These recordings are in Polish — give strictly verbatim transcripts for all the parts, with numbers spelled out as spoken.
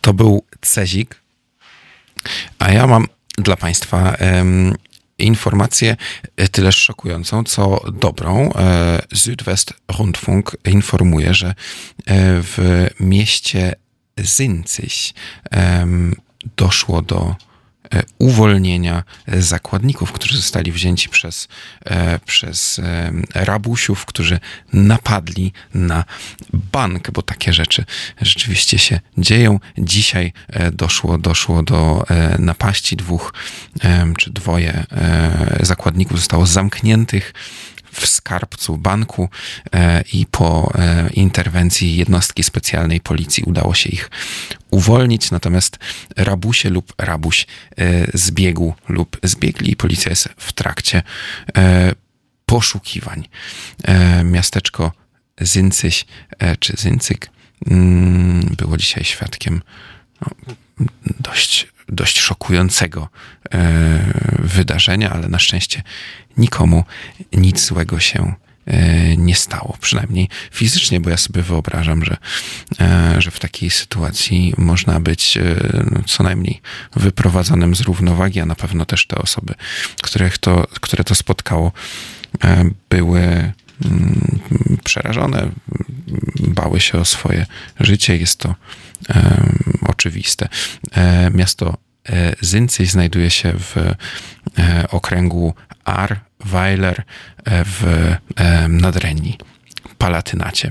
To był Cezik, a ja mam dla Państwa um, informację tyleż szokującą, co dobrą. Südwestrundfunk informuje, że w mieście Sinzig um, doszło do uwolnienia zakładników, którzy zostali wzięci przez, przez rabusiów, którzy napadli na bank, bo takie rzeczy rzeczywiście się dzieją. Dzisiaj doszło, doszło do napaści. Dwóch czy dwoje zakładników zostało zamkniętych w skarbcu banku i po interwencji jednostki specjalnej policji udało się ich uwolnić, natomiast rabusie lub rabuś zbiegł lub zbiegli i policja jest w trakcie poszukiwań. Miasteczko Sinzig czy Sinzig było dzisiaj świadkiem no, dość, dość szokującego wydarzenia, ale na szczęście nikomu nic złego się nie stało, przynajmniej fizycznie, bo ja sobie wyobrażam, że, że w takiej sytuacji można być co najmniej wyprowadzonym z równowagi, a na pewno też te osoby, których to, które to spotkało, były przerażone, bały się o swoje życie. Jest to oczywiste. Miasto Sinzig znajduje się w okręgu Ahrweiler w Nadrenii Palatynacie.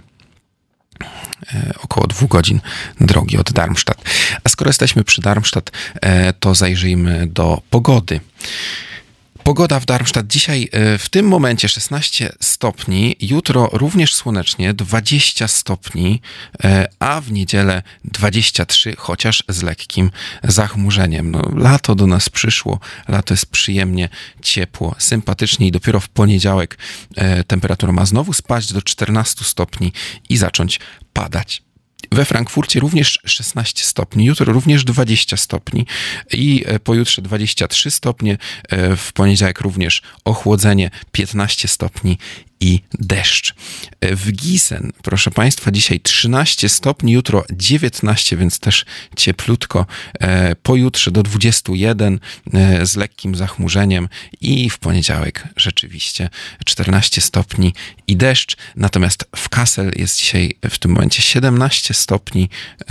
Około dwóch godzin drogi od Darmstadt. A skoro jesteśmy przy Darmstadt, to zajrzyjmy do pogody. Pogoda w Darmstadt dzisiaj w tym momencie szesnaście stopni, jutro również słonecznie dwadzieścia stopni, a w niedzielę dwadzieścia trzy, chociaż z lekkim zachmurzeniem. No, lato do nas przyszło, lato jest przyjemnie ciepło, sympatycznie i dopiero w poniedziałek temperatura ma znowu spaść do czternastu stopni i zacząć padać. We Frankfurcie również szesnaście stopni, jutro również dwadzieścia stopni i pojutrze dwadzieścia trzy stopnie, w poniedziałek również ochłodzenie piętnaście stopni i deszcz. W Gießen, proszę Państwa, dzisiaj trzynaście stopni, jutro dziewiętnaście, więc też cieplutko. Pojutrze do dwudziestu jeden z lekkim zachmurzeniem i w poniedziałek rzeczywiście czternaście stopni i deszcz. Natomiast w Kassel jest dzisiaj w tym momencie siedemnaście stopni,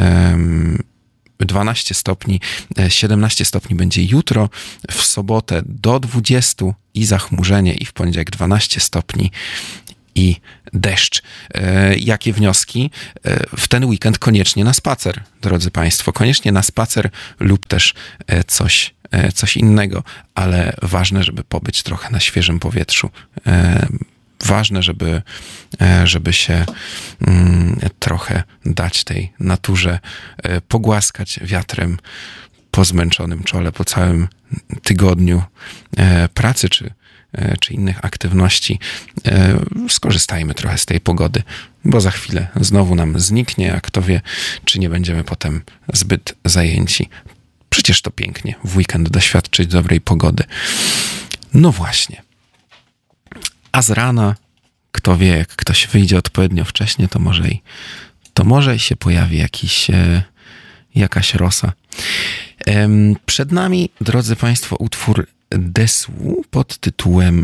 dwanaście stopni, siedemnaście stopni będzie jutro, w sobotę do dwudziestu i zachmurzenie i w poniedziałek dwanaście stopni i deszcz. E, jakie wnioski? E, w ten weekend koniecznie na spacer, drodzy Państwo, koniecznie na spacer lub też e, coś, e, coś innego, ale ważne, żeby pobyć trochę na świeżym powietrzu. E, Ważne, żeby, żeby się mm, trochę dać tej naturze e, pogłaskać wiatrem po zmęczonym czole, po całym tygodniu e, pracy czy, e, czy innych aktywności. E, skorzystajmy trochę z tej pogody, bo za chwilę znowu nam zniknie, a kto wie, czy nie będziemy potem zbyt zajęci. Przecież to pięknie w weekend doświadczyć dobrej pogody. No właśnie. A z rana, kto wie, jak ktoś wyjdzie odpowiednio wcześnie, to może i, to może i się pojawi jakiś, e, jakaś rosa. E, przed nami, drodzy Państwo, utwór Dessous pod tytułem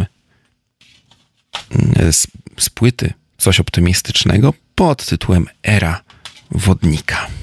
z, z płyty Coś optymistycznego pod tytułem Era Wodnika.